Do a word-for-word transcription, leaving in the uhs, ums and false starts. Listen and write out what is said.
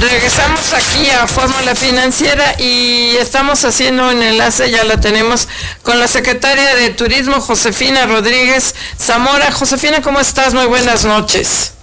Regresamos aquí a Fórmula Financiera y estamos haciendo un enlace, ya la tenemos, con la secretaria de Turismo, Josefina Rodríguez Zamora. Josefina, ¿cómo estás? Muy buenas noches.